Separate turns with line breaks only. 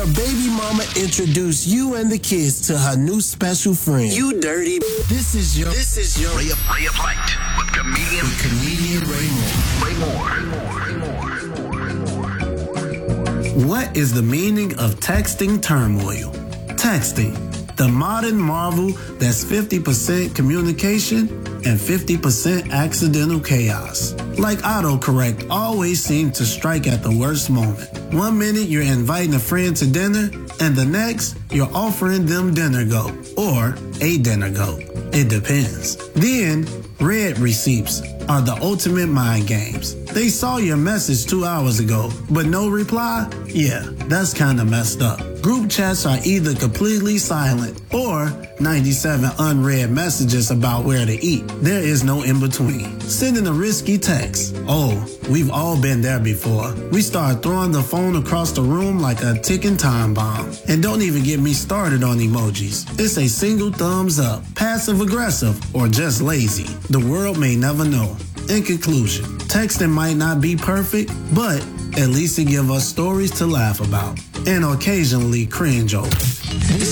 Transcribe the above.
baby mama introduce you and the kids to her new special friend. You dirty. This is your
Ray of Light with comedian
Ray Moore. What is the meaning of texting turmoil? Texting, the modern marvel that's 50% communication and 50% accidental chaos. Like autocorrect always seems to strike at the worst moment. 1 minute you're inviting a friend to dinner, and the next you're offering them dinner go, or a dinner go. It depends. Then, red receipts are the ultimate mind games. They saw your message 2 hours ago, but no reply? Yeah, that's kinda messed up. Group chats are either completely silent or 97 unread messages about where to eat. There is no in between. Sending a risky text. Oh, we've all been there before. We start throwing the phone across the room like a ticking time bomb. And don't even get me started on emojis. It's a single thumbs up, passive aggressive, or just lazy. The world may never know. In conclusion, texting might not be perfect, but at least it gives us stories to laugh about and occasionally cringe over.